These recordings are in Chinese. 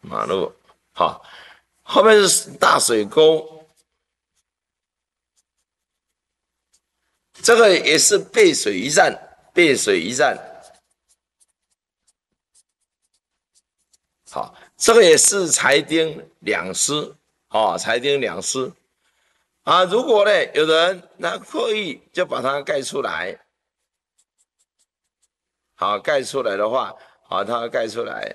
马路，好，后面是大水沟，这个也是背水一战，背水一战。好，这个也是裁丁两失，裁丁两失啊。如果呢，有人他刻意就把它盖出来，好，盖出来的话，好，它盖出来，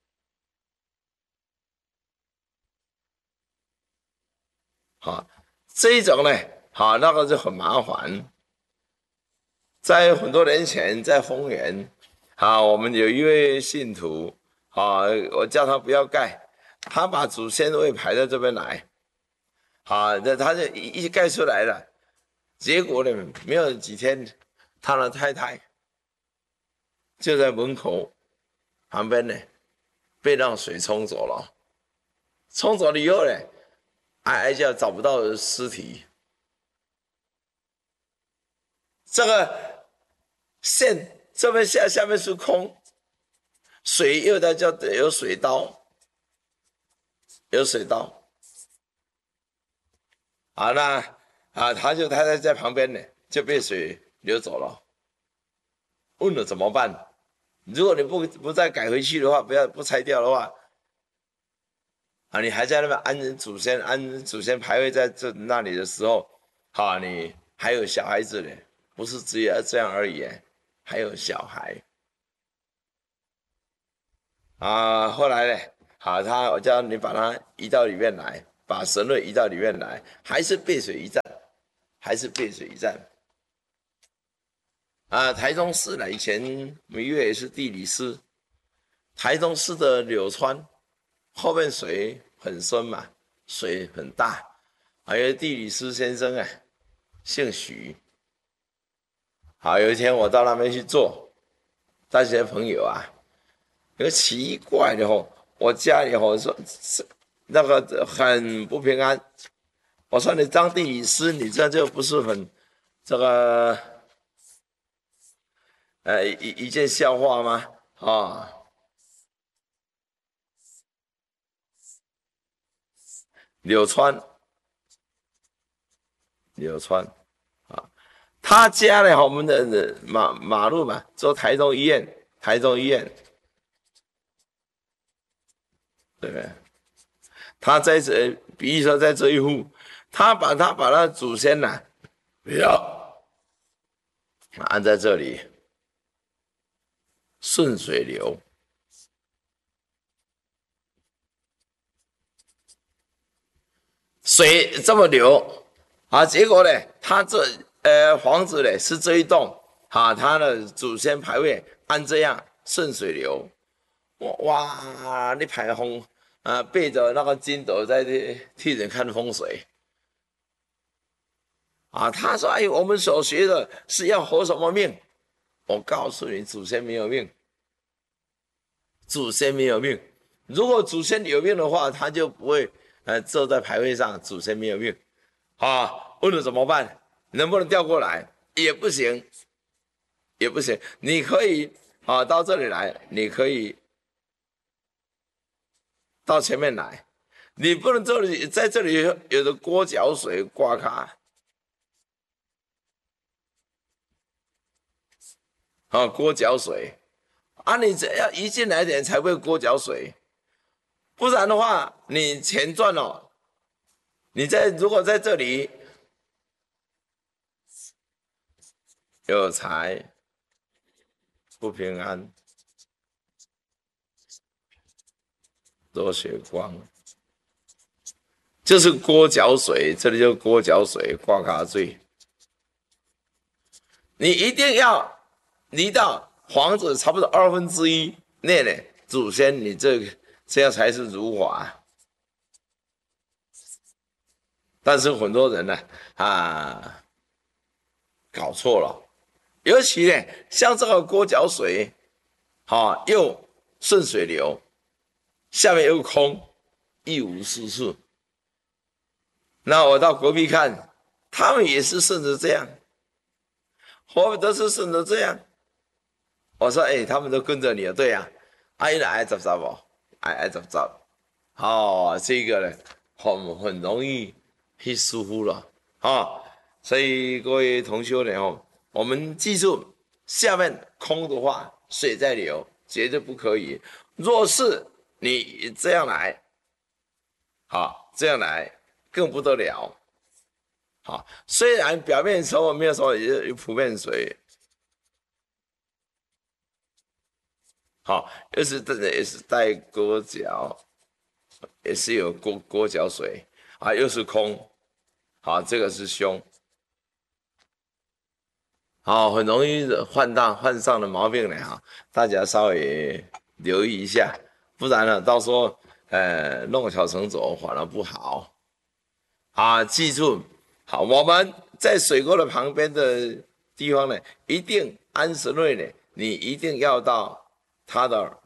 好，这一种呢，好，那个就很麻烦。在很多年前，在丰原，我们有一位信徒，我叫他不要盖，他把祖先位排在这边来，那他就一盖出来了，结果呢，没有几天，他的太太就在门口旁边呢，被那水冲走了，冲走了以后呢，哀叫找不到尸体，这个线这边下面是空，水又在叫有水刀，有水刀。好，那他太太在旁边呢，就被水流走了。问了怎么办？如果你不再改回去的话，不拆掉的话，你还在那边安祖先牌位在那里的时候，你还有小孩子呢，不是只有这样而已，还有小孩后来呢，我叫你把它移到里面来，把神位移到里面来，还是背水一战，还是背水一战。台中市呢，以前每月也是地理师，台中市的柳川后面水很深嘛，水很大，还有地理师先生姓许。好，有一天我到那边去做，带些朋友有个奇怪的我家里说那个很不平安。我说你当地理师，你这就不是很这个一件笑话吗？柳川他家呢，我们的马路嘛，做台中医院，对不对？他在这，比如说在这一户，他把他祖先不要安在这里，顺水流，水这么流结果呢，他这房子呢是这一栋他的祖先牌位按这样顺水流，哇，你排风背着那个筋斗在替人看风水他说：“哎，我们所学的是要活什么命？我告诉你，祖先没有命，祖先没有命。如果祖先有命的话，他就不会坐在牌位上。祖先没有命问了怎么办？能不能调过来？也不行，也不行。你可以到这里来，你可以到前面来，你不能在这里有的锅脚水挂卡锅脚水你只要一进来点才会锅脚水，不然的话你钱赚了，如果在这里有财不平安，多血光，就是锅脚水，这里就锅脚水挂卡罪。你一定要离到房子差不多1/2内呢，祖先你这样才是如法。但是很多人呢搞错了，尤其呢像这个锅脚水又顺水流，下面又空，一无是处。那我到隔壁看，他们也是顺着这样，我们都是顺着这样。我说他们都跟着你对呀，一来怎么着不，怎么着？ 这个呢，很容易去疏忽了所以各位同学呢我们记住，下面空的话，水在流，绝对不可以。若是你这样来，这样来更不得了。虽然表面说没有说有普遍水，也是带锅角，也是有锅角水又是空，这个是凶，很容易患上的毛病呢大家稍微留意一下，不然呢，到时候弄巧成拙反而不好记住，我们在水沟的旁边的地方呢，一定安神位呢，你一定要到它的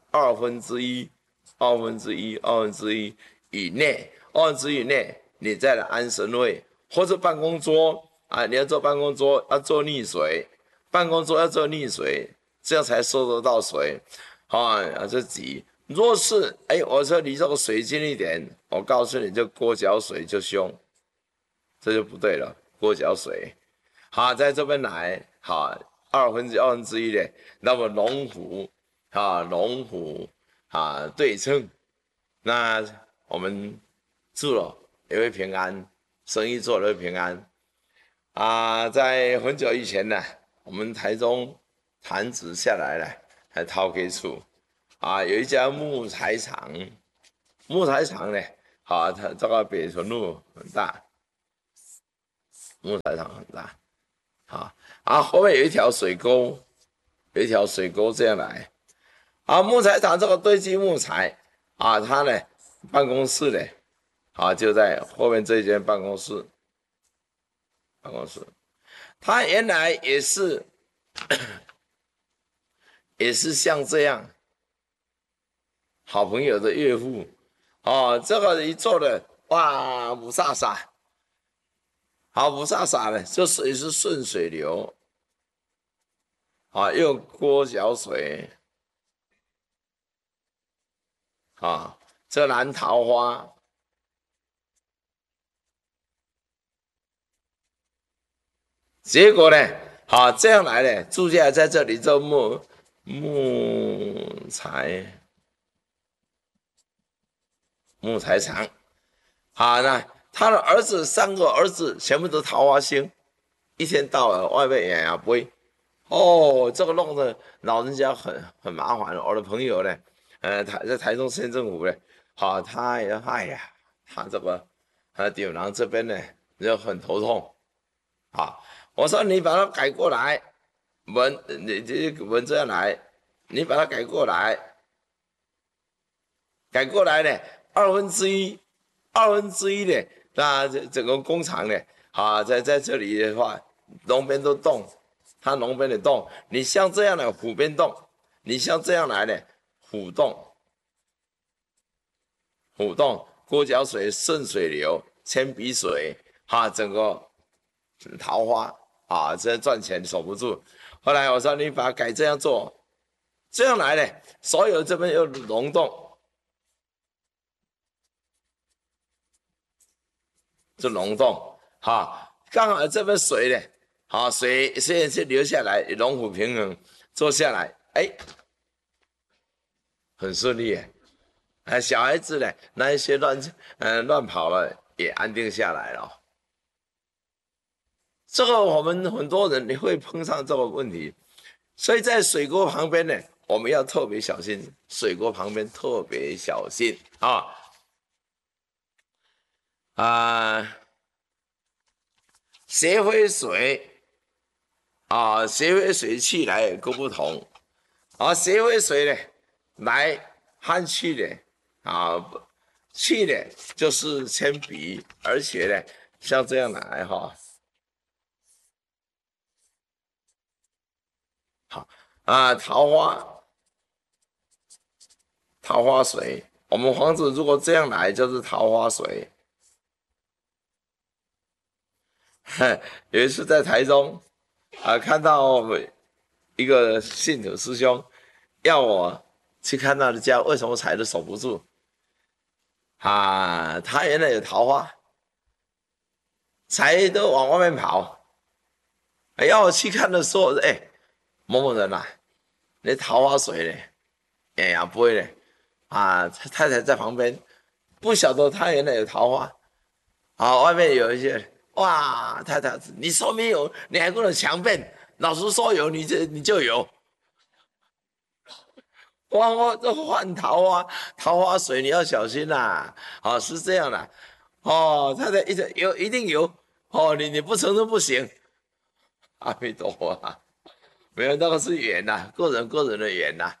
1/2、1/2以内，以内，你再来安神位，或者办公桌你要做办公桌要做逆水，办公桌要做逆水，这样才收得到水这急。若是我说你这个水精一点，我告诉你，这锅角水就凶。这就不对了，锅角水，在这边来，1/2的，那么龙虎对称，那我们住了也会平安，生意做了会平安在很久以前呢，我们台中潭子下来了，还掏给处有一家木材厂呢，它这个北屯路很大。木材厂很大后面有一条水沟，这样来木材厂这个堆积木材它呢办公室呢就在后面这间办公室，它原来也是像这样好朋友的岳父这个一做的哇不飒飒。不飒飒的，这水是顺水流用锅角水这蓝桃花结果呢这样来的，住下来在这里做木材厂那他的3个儿子全部都桃花星，一天到晚外面演杯这个弄得老人家很麻烦。我的朋友呢在台中县政府呢他也他这个顶廊这边呢就很头痛我说你把它改过来，你这样来，你把它改过来呢1/2的，那整个工厂呢在这里的话，龙边都动，它龙边的动，你像这样的虎边动，你像这样来的虎动，锅角水顺水流，铅笔水整个桃花这赚钱守不住。后来我说你把它改这样做，这样来的，所有这边又龙动，就龙动刚好这边水呢水虽然是流下来，龙虎平衡做下来很顺利小孩子呢那一些乱跑了也安定下来了。这个我们很多人你会碰上这个问题，所以在水沟旁边呢，我们要特别小心。水沟旁边特别小心斜灰水斜灰水气来也各不同斜灰水呢来和气呢气呢就是铅笔，而且呢像这样来桃花水，我们房子如果这样来就是桃花水。有一次在台中看到一个信徒师兄要我去看他的家，为什么财都守不住他原来有桃花，才都往外面跑。要我去看的时候，某某人啊，你桃花水呢？哎呀，不会嘞，太太在旁边，不晓得他原来有桃花。外面有一些，哇，太太，你说没有，你还跟我强辩，老师说有，你就有。哇，这换桃花水你要小心啦。是这样的。太太一直有，一定有。你不承认不行。阿弥陀佛啊，没有那个是缘呐，个人的缘呐。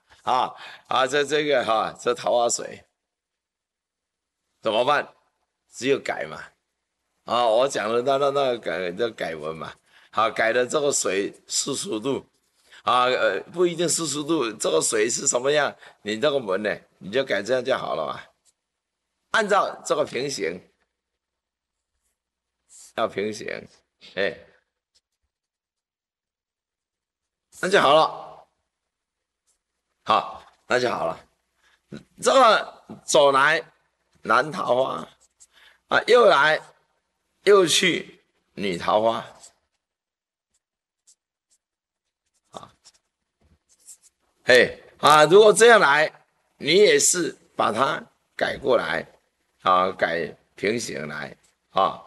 这桃花水怎么办？只有改嘛。我讲的那个改文嘛。改的这个水40度。不一定40度，这个水是什么样，你这个文呢，你就改这样就好了嘛。按照这个平行，要平行。哎，那就好了。好，那就好了。这个走来男桃花又来又去女桃花。如果这样来，你也是把它改过来。改平行来。啊，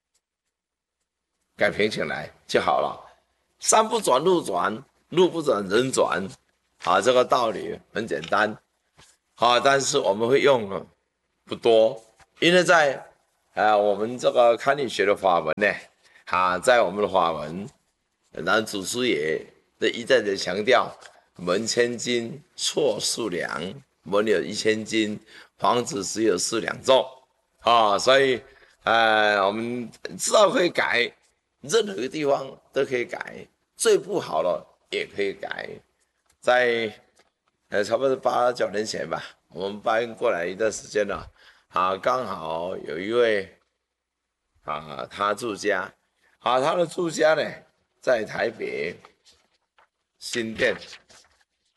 改平行来就好了。山不转路转，路不转人转。这个道理很简单。但是我们会用的不多，因为在我们这个堪舆学的法文呢，在我们的法文，那祖师爷的一再的强调，文千金，错数量，文有1000金，房子只有4两重。所以我们知道可以改，任何地方都可以改，最不好的也可以改。在差不多8、9年前吧，我们搬过来一段时间了。刚好有一位他住家。他的住家呢在台北新店。